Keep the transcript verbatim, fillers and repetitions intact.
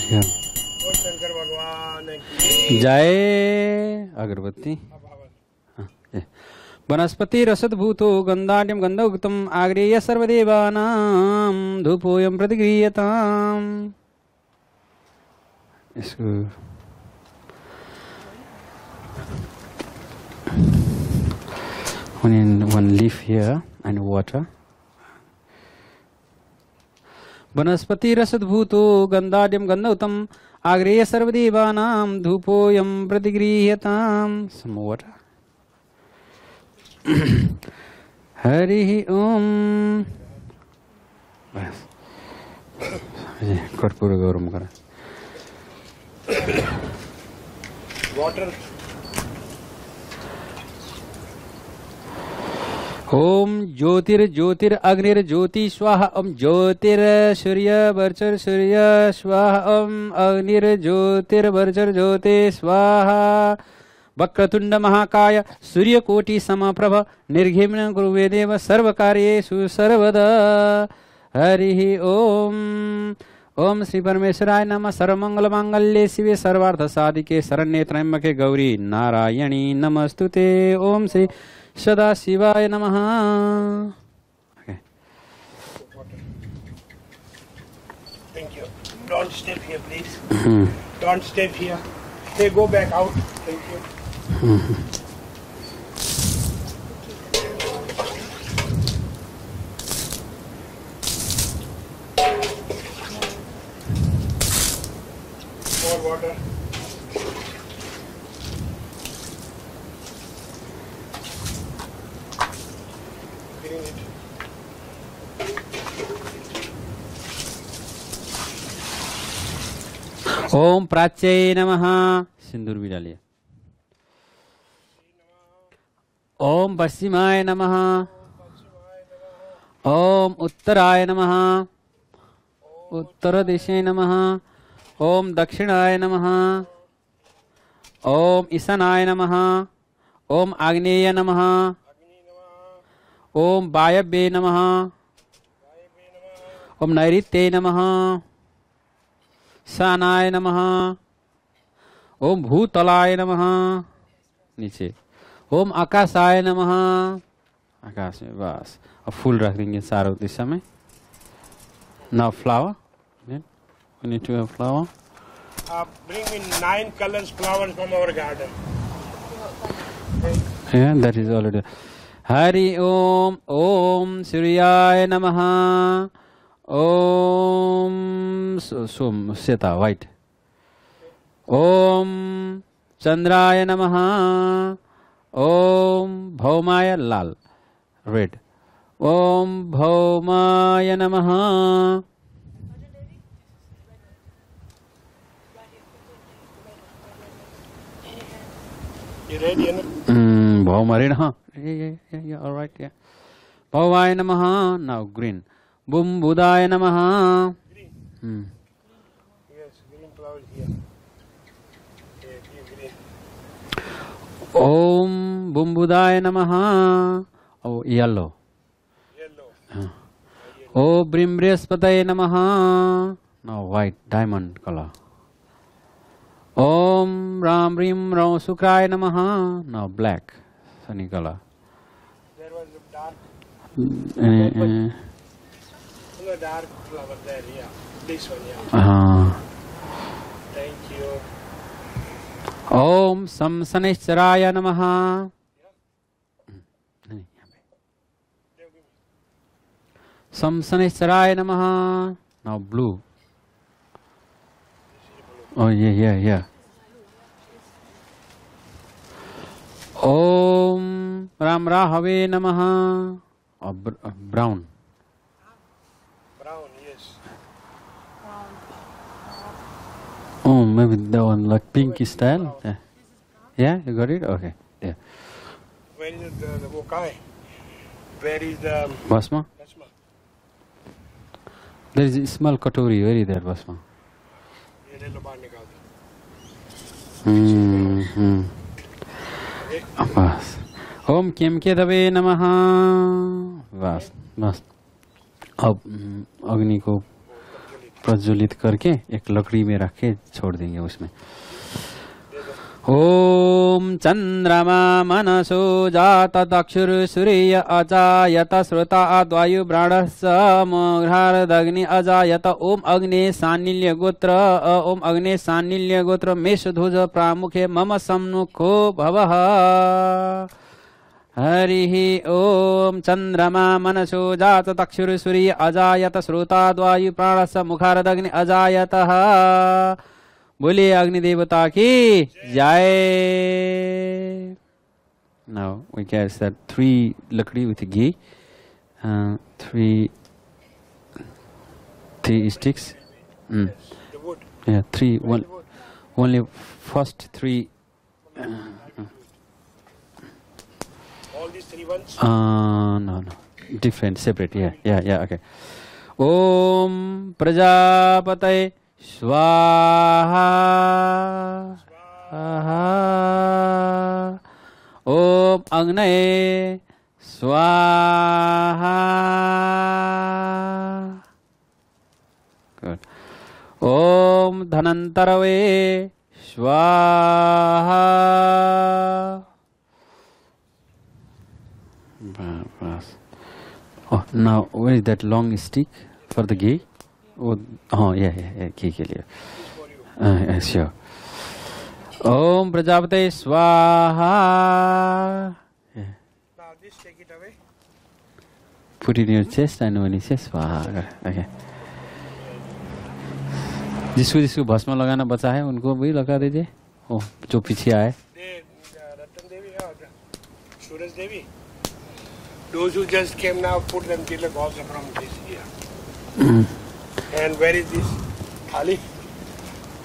शंकर भगवान की जय। अगरबत्ती। वनस्पति रसद्भूतो गंधाढ्यम गंधौक्तम आग्रेय सर्वदेवानां धूपोयम प्रतिगृह्यताम्। इसको one leaf here and water. वनस्पति रसद्भूतो गंधाढ्यम गंधौक्तम आग्रेय सर्वदेवानां धूपोयम प्रतिगृह्यताम्। Some water. हरि ओम। बस कर्पूर गौरम करें। वाटर। ओम ज्योतिर ज्योतिर अग्निर ज्योति स्वाहा। ओम ज्योतिर सूर्य वर्चर सूर्य स्वाहा। ओम अग्निर ज्योतिर वर्चर ज्योति स्वाहा। वक्रतुंड महाकाय सूर्यकोटि समप्रभ निर्घिम्न कुरुवे देव सर्वकार्येषु सर्वदा। हरि ओम। ओम श्री परमेश्वराय नमः। सर्वमंगल मांगल्ये शिवे सर्वार्थ साधिके शरण्ये त्र्यंबके गौरी नारायणी नमस्तुते। ओम श्री सदा शिवाय नमः। Thank you. Don't step here, please. Don't step here. They go back out. Thank you. More water. Clean it. ओम प्राच्ये नमः। सिंदूर भी डालिए। ओम पश्चिमाय नमः। ओम उत्तराय नमः। उत्तर दिशे नमः। ओम दक्षिणाय नमः। ओम ईशानाय नमः। ओम आग्नेय नमः। ओम वायव्ये नमः। ओम नैऋत्ये नमः। शानाय नमः। ओम भूतलाय नमः। नीचे ओम आकाशाय नमः। आकाश में बस अब फूल रख देंगे चारों दिशा में। Now flower. We need to have flower. Uh, bring me nine colors flowers from our garden. Yeah, that is already. Hari Om. Om Suryaya Namaha. Om Sum Seta white. Om Chandraya Namaha. Om Bhaumaya Lal red. Om Bhaumaya Namaha. You ready? Hmm. Bhaumaya Namaha. Yeah, yeah, yeah, yeah. All right, yeah. Bhaumaya Namaha. Now green. Bum Budaya Namaha. Green. Hmm. Yes, green flowers here. Okay, green. Om Bumbudaya Namaha. Oh, yellow. Yellow. Uh. Oh, Brimbrihaspataye Namaha. Now white, diamond color. Om Ram Rim Ram Sukraya Namaha. Now black, sunny color. There was a dark, Uh, uh, no, dark flower there, yeah. This one, yeah. uh, Thank you. Om Samsanishcharaya Namaha. Samsanishcharaya Namaha. Now blue. Oh yeah, yeah, yeah. Om Ram Rahave Namaha. Oh, br uh, brown. Brown, yes. Oh, maybe that one like pinky style. Yeah. Yeah, you got it? Okay. Yeah. Where is the, the Wokai? Where is the Basma? Basma? There is a small katori. Where is that Basma? ये ले लो बाहर निकाल दो. Hmm. Hmm. बस. ओम किम के दवे नमः. बस बस. अब अग्नि को प्रज्वलित करके एक लकड़ी में रख के छोड़ देंगे उसमें। ओम चंद्रमा मनसो जात दक्षुर सूर्य अजायत श्रोता अद्वायु ब्राणस्मग्नि अजायत। ओम अग्ने सानिल्य गोत्र ओम अग्ने सानिल्य गोत्र मेषध्वज प्रामुखे मम सम्मुखो भवः। हरिः ओम चंद्रमा मनसो जात दक्षुर सूर्य अजायत श्रोता अद्वायु प्राणस्य मुखारदग्नि अजायतः। बोलिए अग्नि देवता की जय। Now we get that three lakdi with ghee, uh, three three sticks. Mm. The wood. Yeah, three. One, only first three. Uh, All these three ones. Uh, no, no, different, separate. Yeah, yeah, yeah. Okay. Om Prajapataye Swaha. Swaha. Om Agnaye Swaha. Good. Om Dhanantarave Swaha. Oh, now where is that long stick for the ghee? Oh, oh yeah, yeah, yeah, ghee ke liye. Uh, yeah, sure. Om Prajapate Swaha. Yeah. Now this, take it away. Put it in your chest and when you say Swaha. Okay. जिसको जिसको भस्म लगाना बचा है उनको भी लगा दीजिए। ओ जो पीछे आए। Ratan Devi or Suraj Devi. Those who just came now, put them tilak also from this here. Mm. And where is this thali?